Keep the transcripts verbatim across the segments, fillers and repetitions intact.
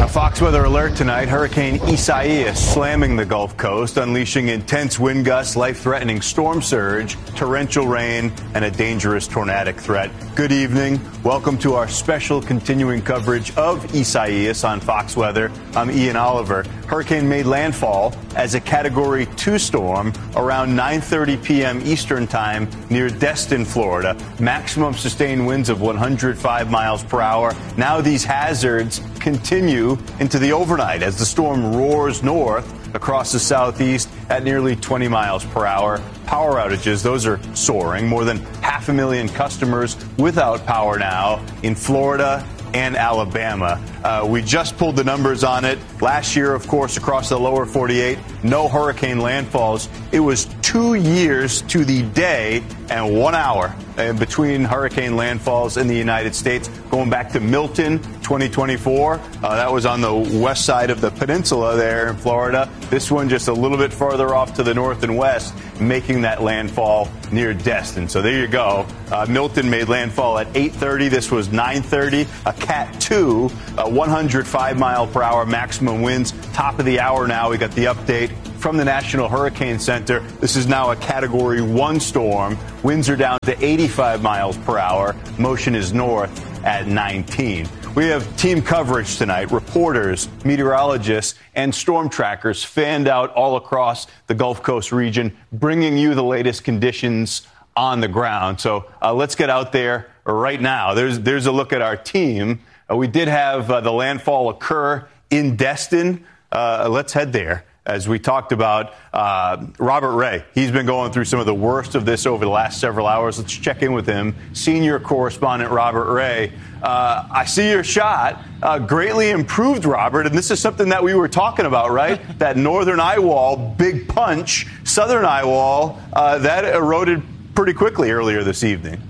Fox Weather Alert tonight. Hurricane Isaias slamming the Gulf Coast, unleashing intense wind gusts, life-threatening storm surge, torrential rain, and a dangerous tornadic threat. Good evening. Welcome to our special continuing coverage of Isaias on Fox Weather. I'm Ian Oliver. Hurricane made landfall as a Category two storm around nine thirty p.m. Eastern Time near Destin, Florida. Maximum sustained winds of one hundred five miles per hour. Now these hazards continue into the overnight as the storm roars north across the southeast at nearly twenty miles per hour. Power outages, those are soaring. More than half a million customers without power now in Florida and Alabama. Uh, we just pulled the numbers on it. Last year, of course, across the lower forty-eight, no hurricane landfalls. It was two years to the day and one hour in between hurricane landfalls in the United States, going back to Milton, twenty twenty-four. Uh, that was on the west side of the peninsula there in Florida. This one just a little bit farther off to the north and west, making that landfall near Destin. So there you go. Uh, Milton made landfall at eight thirty. This was nine thirty. A Cat two, uh, one hundred five mile per hour maximum winds. Top of the hour now. We got the update from the National Hurricane Center. This is now a Category one storm. Winds are down to eighty-five miles per hour. Motion is north at nineteen. We have team coverage tonight. Reporters, meteorologists, and storm trackers fanned out all across the Gulf Coast region, bringing you the latest conditions on the ground. So uh, let's get out there right now. There's, there's a look at our team. Uh, we did have uh, the landfall occur in Destin. Uh, let's head there. As we talked about, uh, Robert Ray, he's been going through some of the worst of this over the last several hours. Let's check in with him. Senior correspondent Robert Ray. Uh, I see your shot. Uh, greatly improved, Robert. And this is something that we were talking about, right? That northern eye wall, big punch, southern eye wall, uh, that eroded pretty quickly earlier this evening.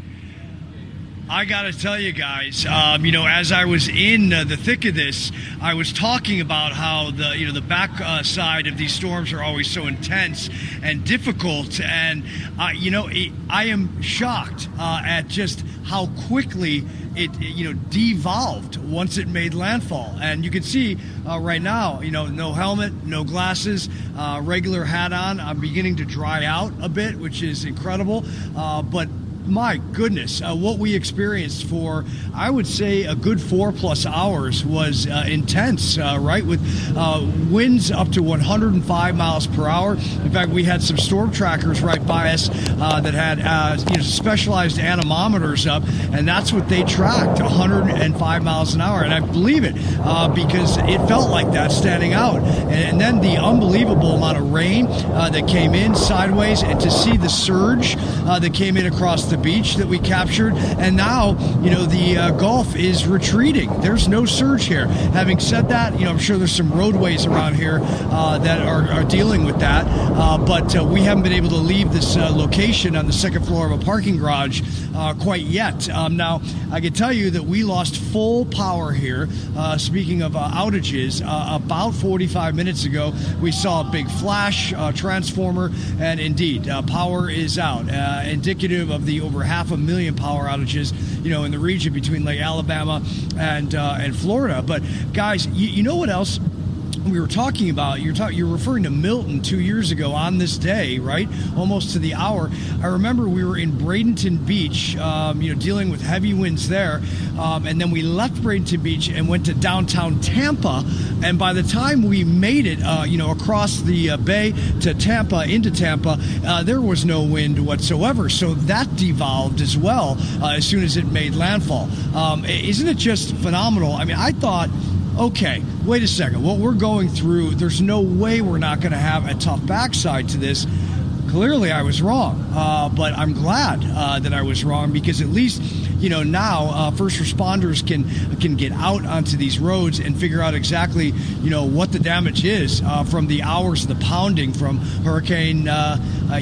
I got to tell you guys, um, you know, as I was in uh, the thick of this, I was talking about how the, you know, the back uh, side of these storms are always so intense and difficult. And, uh, you know, it, I am shocked uh, at just how quickly it, you know, devolved once it made landfall. And you can see uh, right now, you know, no helmet, no glasses, uh, regular hat on. I'm beginning to dry out a bit, which is incredible. Uh, but my goodness, uh, what we experienced for, I would say, a good four plus hours was uh, intense, uh, right? With uh, winds up to one hundred five miles per hour. In fact, we had some storm trackers right by us uh, that had uh, you know, specialized anemometers up, and that's what they tracked, one hundred five miles an hour. And I believe it uh, because it felt like that standing out. And, and then the unbelievable amount of rain uh, that came in sideways, and to see the surge uh, that came in across the beach that we captured. And now, you know, the uh, Gulf is retreating. There's no surge here. Having said that, you know, I'm sure there's some roadways around here uh, that are, are dealing with that. Uh, but uh, we haven't been able to leave this uh, location on the second floor of a parking garage uh, quite yet. Um, now, I can tell you that we lost full power here. Uh, speaking of uh, outages, uh, about forty-five minutes ago, we saw a big flash, uh, transformer, and indeed, uh, power is out, uh, indicative of the over half a million power outages, you know, in the region between Lake Alabama and uh, and Florida. But guys, you, you know what else we were talking about? You're talking, you're referring to Milton two years ago on this day, right? Almost to the hour. I remember we were in Bradenton Beach, um, you know, dealing with heavy winds there, um, and then we left Bradenton Beach and went to downtown Tampa. And by the time we made it, uh, you know, across the uh, bay to Tampa, into Tampa, uh, there was no wind whatsoever. So that devolved as well uh, as soon as it made landfall. Um, isn't it just phenomenal? I mean, I thought, okay, wait a second. What we're going through, there's no way we're not going to have a tough backside to this. Clearly, I was wrong, uh, but I'm glad uh, that I was wrong, because at least, you know, now uh, first responders can can get out onto these roads and figure out exactly, you know, what the damage is uh, from the hours of the pounding from Hurricane uh,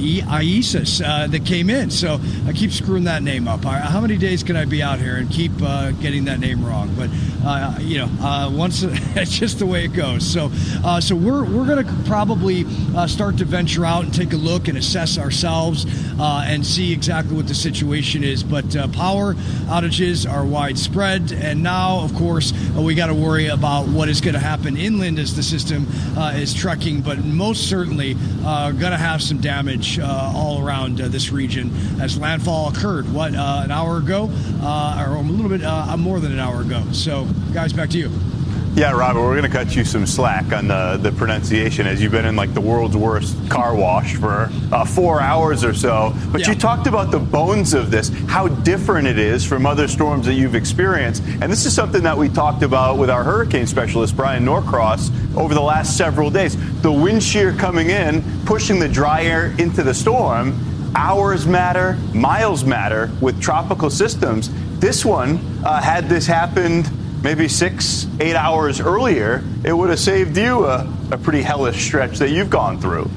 Isaias uh, that came in. So I keep screwing that name up. I, how many days can I be out here and keep uh, getting that name wrong? But uh, you know, uh, once it's just the way it goes. So uh, so we're we're going to probably uh, start to venture out and take a look and assess ourselves uh, and see exactly what the situation is. But uh, power outages are widespread. And now, of course, uh, we got to worry about what is going to happen inland as the system uh, is trekking, but most certainly uh, going to have some damage uh, all around uh, this region as landfall occurred, what, uh, an hour ago, uh, or a little bit uh, more than an hour ago. So, guys, back to you. Yeah, Robert, we're going to cut you some slack on the, the pronunciation, as you've been in like the world's worst car wash for uh, four hours or so. But yeah. You talked about the bones of this, how different it is from other storms that you've experienced. And this is something that we talked about with our hurricane specialist, Brian Norcross, over the last several days. The wind shear coming in, pushing the dry air into the storm. Hours matter, miles matter with tropical systems. This one, uh, had this happened maybe six, eight hours earlier, it would have saved you a, a pretty hellish stretch that you've gone through.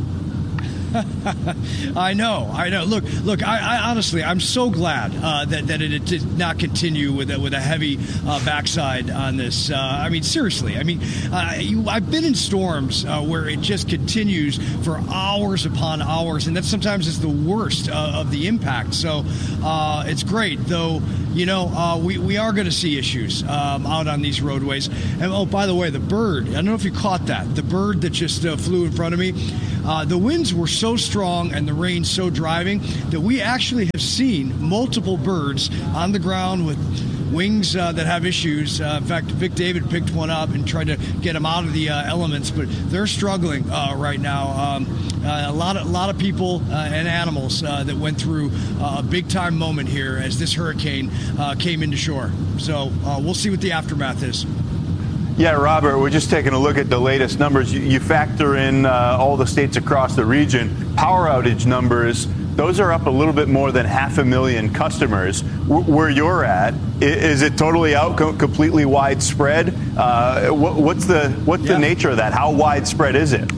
I know, I know. Look, look. I, I honestly, I'm so glad uh, that that it did not continue with a, with a heavy uh, backside on this. Uh, I mean, seriously. I mean, uh, you, I've been in storms uh, where it just continues for hours upon hours, and that sometimes is the worst uh, of the impact. So uh, it's great, though. You know, uh, we we are going to see issues um, out on these roadways. And oh, by the way, the bird. I don't know if you caught that. The bird that just uh, flew in front of me. Uh, the winds were so strong and the rain so driving that we actually have seen multiple birds on the ground with wings uh, that have issues. Uh, in fact, Vic David picked one up and tried to get them out of the uh, elements, but they're struggling uh, right now. Um, uh, a lot of a lot of people uh, and animals uh, that went through uh, a big time moment here as this hurricane uh, came into shore. So uh, we'll see what the aftermath is. Yeah, Robert, we're just taking a look at the latest numbers. You, you factor in uh, all the states across the region. Power outage numbers, those are up a little bit more than half a million customers. W- where you're at, is it totally out, co- completely widespread? Uh, wh- what's the what's yeah. the nature of that? How widespread is it?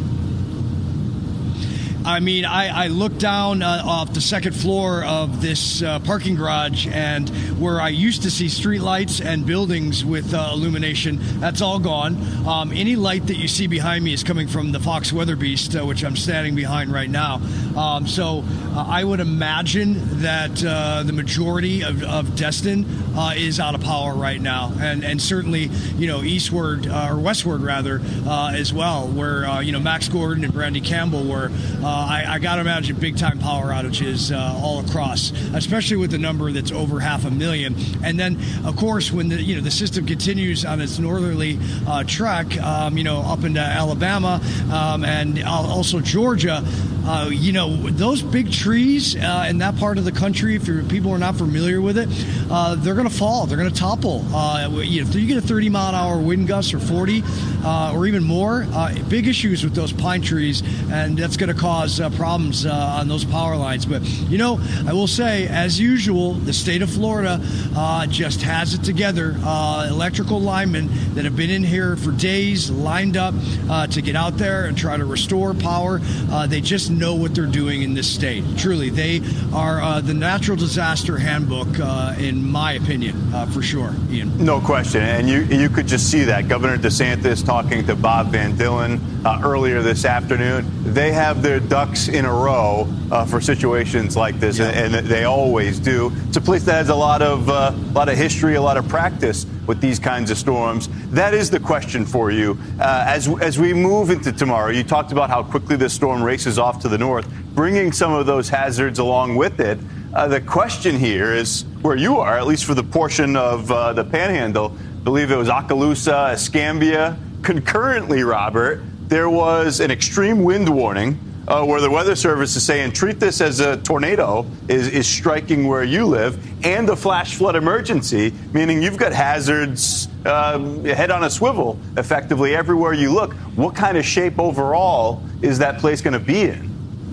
I mean, I, I looked down uh, off the second floor of this uh, parking garage, and where I used to see streetlights and buildings with uh, illumination, that's all gone. Um, any light that you see behind me is coming from the Fox Weather Beast, uh, which I'm standing behind right now. Um, so uh, I would imagine that uh, the majority of, of Destin uh, is out of power right now, and and certainly, you know, eastward uh, or westward rather uh, as well, where uh, you know Max Gordon and Brandy Campbell were. Uh, I, I got to imagine big-time power outages uh, all across, especially with the number that's over half a million. And then, of course, when the you know the system continues on its northerly uh, trek, um, you know, up into Alabama um, and also Georgia. Uh, you know, those big trees uh, in that part of the country, if you're, people are not familiar with it, uh, they're going to fall. They're going to topple. Uh, if you get a thirty mile an hour wind gust or forty uh, or even more, uh, big issues with those pine trees, and that's going to cause uh, problems uh, on those power lines. But, you know, I will say, as usual, the state of Florida uh, just has it together. Uh, electrical linemen that have been in here for days, lined up uh, to get out there and try to restore power. Uh, they just know what they're doing in this state. Truly, they are uh, the natural disaster handbook, uh, in my opinion, uh, for sure, Ian. No question. And you you could just see that. Governor DeSantis talking to Bob Van Dillen uh, earlier this afternoon. They have their ducks in a row uh, for situations like this, yeah. and, and they always do. It's a place that has a lot of uh, a lot of history, a lot of practice with these kinds of storms. That is the question for you. Uh, as as we move into tomorrow, you talked about how quickly this storm races off to the north, bringing some of those hazards along with it. Uh, the question here is where you are, at least for the portion of uh, the Panhandle. I believe it was Okaloosa, Escambia. Concurrently, Robert, there was an extreme wind warning uh, where the Weather Service is saying treat this as a tornado is, is striking where you live, and a flash flood emergency, meaning you've got hazards uh, head on a swivel effectively everywhere you look. What kind of shape overall is that place going to be in?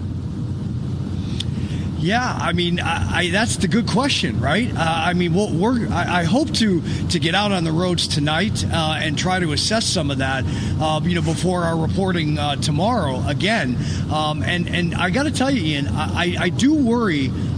Yeah, I mean, I, I, that's the good question, right? Uh, I mean, we'll, we're, I, I hope to to get out on the roads tonight uh, and try to assess some of that, uh, you know, before our reporting uh, tomorrow again. Um, and and I got to tell you, Ian, I, I do worry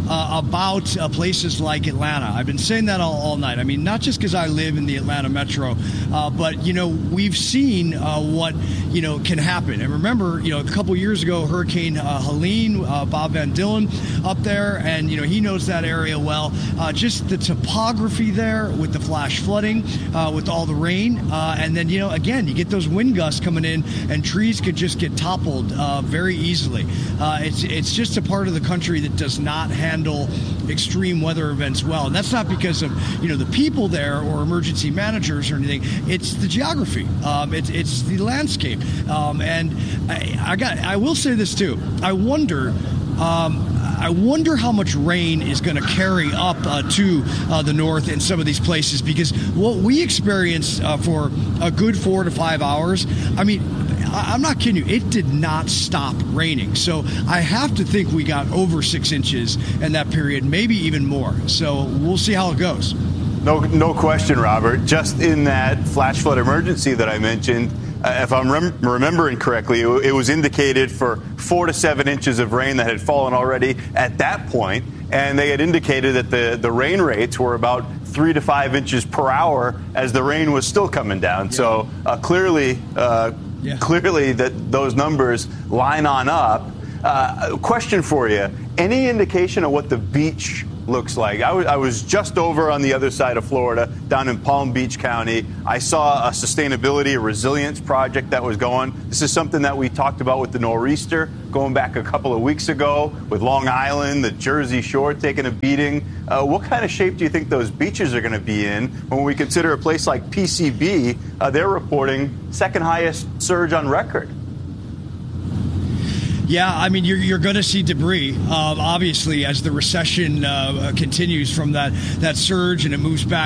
uh, about uh, places like Atlanta. I've been saying that all, all night. I mean, not just because I live in the Atlanta metro, uh, but, you know, we've seen uh, what, you know, can happen. And remember, you know, a couple years ago, Hurricane uh, Helene, uh, Bob Van Dillen up there, and, you know, he knows that area well. Uh, just the topography there with the flash flooding, uh, with all the rain. Uh, and then, you know, again, you get those wind gusts coming in, and trees could just get toppled uh, very easily. Uh, it's, it's just a part of the country that does not handle extreme weather events well. And that's not because of, you know, the people there or emergency managers or anything. It's the geography. Um, it's, it's the landscape. Um, and I, I got, I will say this too. I wonder, um, I wonder how much rain is going to carry up uh, to uh, the north in some of these places, because what we experienced uh, for a good four to five hours, I mean, I- I'm not kidding you, it did not stop raining. So I have to think we got over six inches in that period, maybe even more. So we'll see how it goes. No, no question, Robert. Just in that flash flood emergency that I mentioned, uh, if I'm rem- remembering correctly, it, it was indicated for four to seven inches of rain that had fallen already at that point, and they had indicated that the, the rain rates were about three to five inches per hour as the rain was still coming down. Yeah. So uh, clearly, uh, yeah. clearly that those numbers line on up. Uh, question for you: any indication of what the beach looks like? I, w- I was just over on the other side of Florida, down in Palm Beach County. I saw a sustainability, a resilience project that was going. This is something that we talked about with the nor'easter going back a couple of weeks ago, with Long Island, the Jersey Shore taking a beating. Uh, what kind of shape do you think those beaches are going to be in when we consider a place like P C B? Uh, they're reporting second highest surge on record. Yeah, I mean, you're, you're going to see debris, uh, obviously, as the recession uh, continues from that, that surge and it moves back